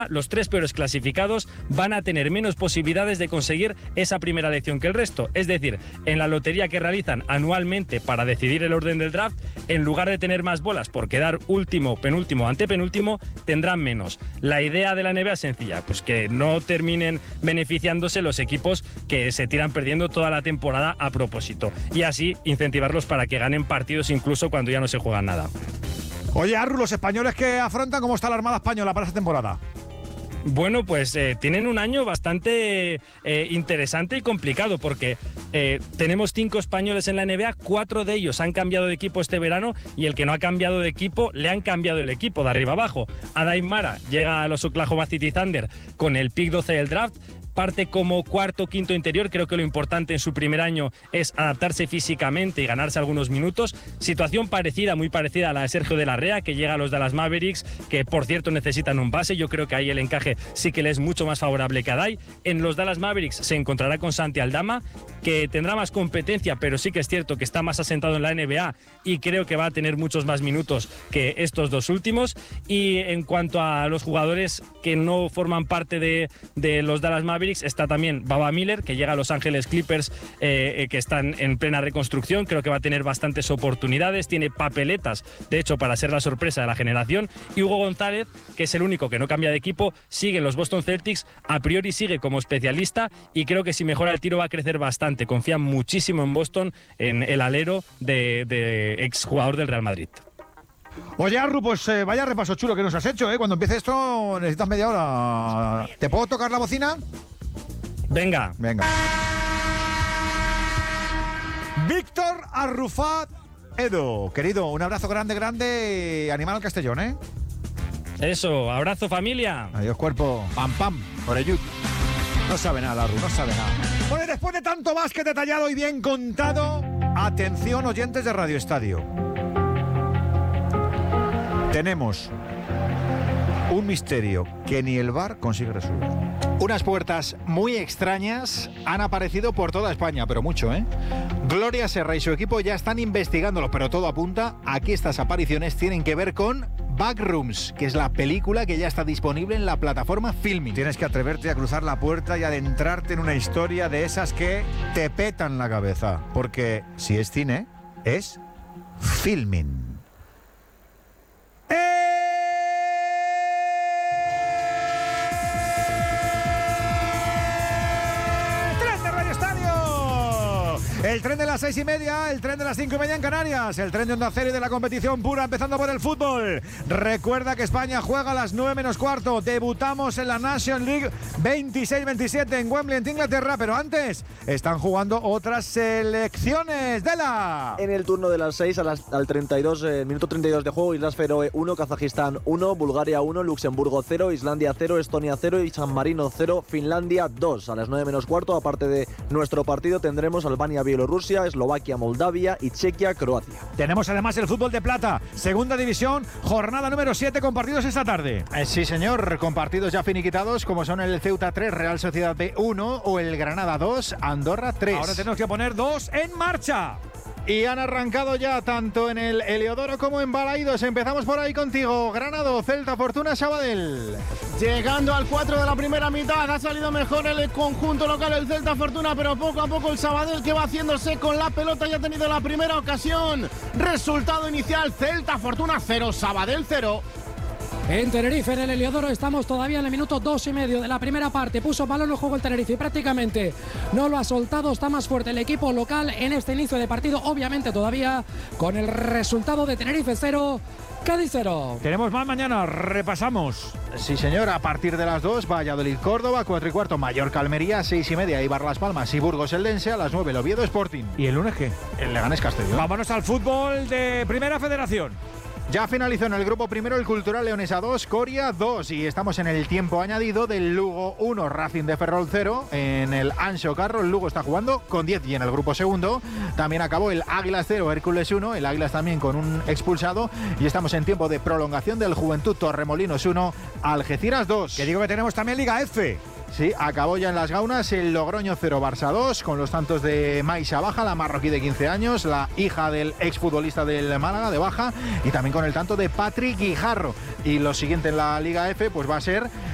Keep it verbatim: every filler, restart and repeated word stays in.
los tres peores clasificados van a tener menos posibilidades de conseguir esa primera elección que el resto. Es decir, en la lotería que realizan anualmente para decidir el orden del draft, en lugar de tener más bolas por quedar último, penúltimo, antepenúltimo, tendrán menos. La idea de la N B A es sencilla, pues que no terminen beneficiándose los equipos que se tiran perdiendo toda la temporada a propósito. Y así incentivarlos para que ganen partidos incluso cuando ya no se juega nada. Oye, Arru, los españoles que afrontan, ¿cómo está la Armada Española para esta temporada? Bueno, pues eh, tienen un año bastante eh, interesante y complicado porque eh, tenemos cinco españoles en la N B A, cuatro de ellos han cambiado de equipo este verano y el que no ha cambiado de equipo, le han cambiado el equipo de arriba abajo. Adaim Mara llega a los Oklahoma City Thunder con el pick doce del draft. Parte como cuarto quinto interior. Creo que lo importante en su primer año es adaptarse físicamente y ganarse algunos minutos. Situación parecida, muy parecida a la de Sergio de la Rea, que llega a los Dallas Mavericks, que por cierto necesitan un base. Yo creo que ahí el encaje sí que le es mucho más favorable que a Adai. En los Dallas Mavericks se encontrará con Santi Aldama, que tendrá más competencia, pero sí que es cierto que está más asentado en la N B A y creo que va a tener muchos más minutos que estos dos últimos. Y en cuanto a los jugadores que no forman parte de, de los Dallas Mavericks, está también Baba Miller, que llega a Los Ángeles Clippers, eh, que están en plena reconstrucción. Creo que va a tener bastantes oportunidades, tiene papeletas, de hecho, para ser la sorpresa de la generación. Y Hugo González, que es el único que no cambia de equipo, sigue en los Boston Celtics, a priori sigue como especialista y creo que si mejora el tiro va a crecer bastante. Confía muchísimo en Boston, en el alero de, de exjugador del Real Madrid. Oye, Arru, pues eh, vaya repaso chulo que nos has hecho, ¿eh? Cuando empiece esto necesitas media hora. ¿Te puedo tocar la bocina? Venga. Venga. Víctor Arrufat Edo. Querido, un abrazo grande, grande. Animal al Castellón, ¿eh? Eso, abrazo familia. Adiós, cuerpo. Pam, pam. Oreyut. No sabe nada, Arru, no sabe nada. Bueno, después de tanto básquet detallado y bien contado, atención, oyentes de Radio Estadio. Tenemos un misterio que ni el V A R consigue resolver. Unas puertas muy extrañas han aparecido por toda España, pero mucho, ¿eh? Gloria Serra y su equipo ya están investigándolo, pero todo apunta a que estas apariciones tienen que ver con Backrooms, que es la película que ya está disponible en la plataforma Filmin. Tienes que atreverte a cruzar la puerta y adentrarte en una historia de esas que te petan la cabeza, porque si es cine, es Filmin. ¡Eh! El tren de las seis y media, el tren de las cinco y media en Canarias, el tren de Onda Cero y de la competición pura, empezando por el fútbol. Recuerda que España juega a las nueve menos cuarto. Debutamos en la National League veintiséis veintisiete en Wembley, en Inglaterra, pero antes están jugando otras selecciones de la... En el turno de las seis a las, al treinta y dos, eh, minuto treinta y dos de juego, Islas Feroe uno, Kazajistán uno, Bulgaria uno, Luxemburgo cero, Islandia cero, Estonia cero y San Marino cero, Finlandia dos. A las nueve menos cuarto, aparte de nuestro partido, tendremos Albania Bielorrusia, Eslovaquia, Moldavia y Chequia, Croacia. Tenemos además el fútbol de plata, segunda división, jornada número siete con partidos esta tarde. Eh, sí, señor, con partidos ya finiquitados como son el Ceuta tres, Real Sociedad B uno o el Granada dos, Andorra tres. Ahora tenemos que poner dos en marcha. Y han arrancado ya tanto en el Heliodoro como en Balaidos. Empezamos por ahí contigo. Granado, Celta, Fortuna, Sabadell. Llegando al cuatro de la primera mitad, ha salido mejor el conjunto local, el Celta Fortuna, pero poco a poco el Sabadell, que va haciéndose con la pelota, ya ha tenido la primera ocasión. Resultado inicial, Celta Fortuna cero, Sabadell cero. En Tenerife, en el Heliodoro, estamos todavía en el minuto dos y medio de la primera parte. Puso balón en juego el Tenerife y prácticamente no lo ha soltado. Está más fuerte el equipo local en este inicio de partido, obviamente todavía con el resultado de Tenerife cero, Cádiz cero. Tenemos más mañana, repasamos. Sí, señor, a partir de las dos, Valladolid, Córdoba, cuatro y cuarto, Mallorca, Almería, seis y media, Eibar, Las Palmas y Burgos, Eldense, a las nueve, el Oviedo, Sporting. ¿Y el lunes qué? El Leganés, Castellón. Vámonos al fútbol de Primera Federación. Ya finalizó en el grupo primero el Cultural Leonesa dos, Coria dos, y estamos en el tiempo añadido del Lugo uno, Racing de Ferrol cero. En el Anxo Carro, el Lugo está jugando con diez, y en el grupo segundo también acabó el Águilas cero, Hércules uno, el Águilas también con un expulsado, y estamos en tiempo de prolongación del Juventud Torremolinos uno, Algeciras dos. Que digo que tenemos también Liga F. Sí, acabó ya en las gaunas el Logroño cero, Barça dos, con los tantos de Maisa Baja, la marroquí de quince años, la hija del exfutbolista del Málaga de Baja, y también con el tanto de Patrick Guijarro. Y lo siguiente en la Liga F pues va a ser